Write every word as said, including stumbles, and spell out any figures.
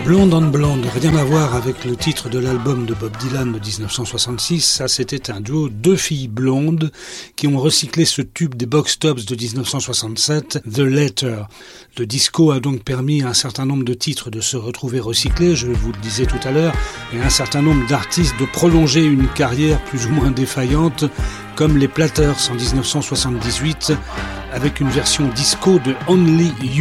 Blonde on Blonde, rien à voir avec le titre de l'album de Bob Dylan de dix-neuf cent soixante-six. Ça, c'était un duo, deux filles blondes qui ont recyclé ce tube des Box Tops de dix-neuf cent soixante-sept, The Letter. Le disco a donc permis à un certain nombre de titres de se retrouver recyclés, je vous le disais tout à l'heure, et à un certain nombre d'artistes de prolonger une carrière plus ou moins défaillante, comme les Platters en dix-neuf cent soixante-dix-huit, avec une version disco de Only You.